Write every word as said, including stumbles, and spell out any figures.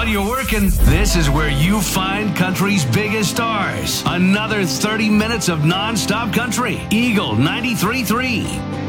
you're working, this is where you find country's biggest stars. Another thirty minutes of non-stop country. Eagle ninety-three point three.